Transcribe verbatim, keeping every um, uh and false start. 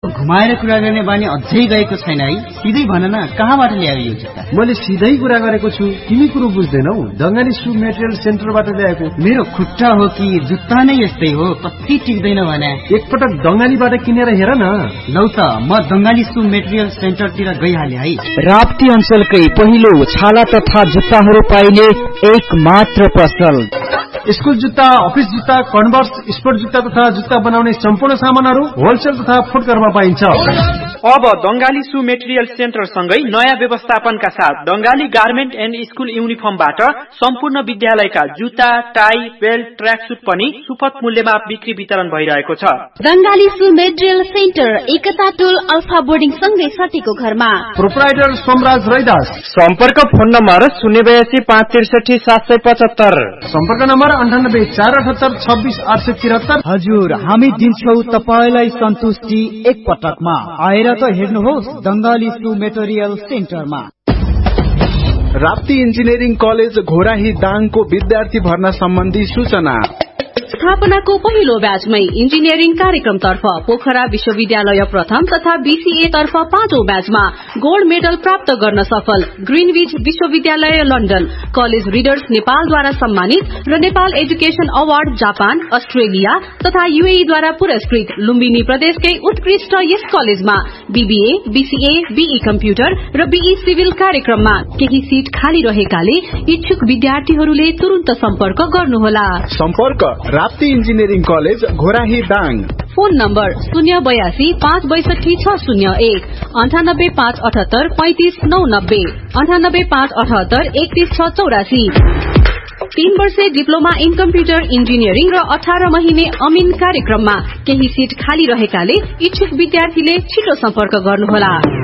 घुमाएर कुरा गर्ने बानी अझै गएको छैन है। सिधै भन न, कहाँबाट ल्यायो यो जुत्ता? मैले सिधै कुरा गरेको छु, तिमी कुरो बुझ्दैनौ। दंगाली सु मेटेरियल सेन्टरबाट ल्याएको। मेरो खुट्टा हो कि जुत्ता नै यस्तै हो, कति टिक्दैन भने। एकपटक दंगालीबाट किनेर हेर न। लौ त, म दंगाली सु मेटेरियल सेन्टरतिर गइहाले है। राप्ती अञ्चलकै पहिलो छाला तथा जुत्ताहरू पाइने एक मात्र पसल। स्कुल जुत्ता, अफिस जुत्ता, कन्भर्स, स्पोर्ट जुत्ता तथा जुत्ता बनाउने सम्पूर्ण सामानहरू होलसेल तथा फुटकरमा पाइन्छ। अब दंगाली सु मेटेरियल सेन्टर सँगै नयाँ व्यवस्थापनका साथ दंगाली गार्मेन्ट एन्ड स्कुल युनिफर्मबाट सम्पूर्ण विद्यालयका जुत्ता, टाई, बेल्ट, ट्र्याक सुट पनि सुपथ मूल्यमा बिक्री वितरण भइरहेको छ। दंगाली सु मेटेरियल सेन्टर एकता टोल अल्फा बोर्डिङ सँगै सटीको घरमा। प्रोप्राइटर सोमराज रैदास। सम्पर्क फोन नम्बर शून्य बयासी पाँच त्रिसठी सात सय पचहत्तर। सम्पर्क नम्बर अन्ठानब्बे चार अठहत्तर छब्बिस आठ सय तिहत्तर। हजुर, हामी दिन्छौ तपाईलाई सन्तुष्टि एक पटकमा। आएर त हेर्नुहोस् दंगाली सु मेटेरियल सेन्टरमा। राप्ती इन्जिनियरिङ कलेज घोराही दाङको विद्यार्थी भर्ना सम्बन्धी सूचना। स्थापनाको पहिलो ब्याचमै इन्जिनियरिङ कार्यक्रम तर्फ पोखरा विश्वविद्यालय प्रथम तथा बीसीए तर्फ पाँचौं ब्याचमा गोल्ड मेडल प्राप्त गर्न सफल ग्रीनविच विश्वविद्यालय लन्डन कलेज रिडर्स नेपालद्वारा सम्मानित र Nepal education award Japan, Australia तथा यूएई द्वारा पुरस्कृत लुम्बिनी प्रदेशकै उत्कृष्ट यस कलेजमा बीबीए, बीसीए, बीई कम्प्युटर र बीई सिभिल कार्यक्रममा केही सीट खाली रहेकाले इच्छुक विद्यार्थीहरूले तुरुन्त सम्पर्क गर्नुहोला। सम्पर्क Rapti engineering college Ghorahi Dang. Phone number शून्य बयासी पाँच बैसठी छ शून्य एक अन्ठानब्बे पाँच अठहत्तर पैंतिस नौ नब्बे अन्ठानब्बे पाँच अठहत्तर एकतीस छ चौरासी। तीन वर्षे डिप्लोमा इन कम्प्युटर इन्जिनियरिङ र अठार महिने अमिन कार्यक्रममा केही सीट खाली रहेकाले इच्छुक विद्यार्थीले छिटो सम्पर्क गर्नुहोला।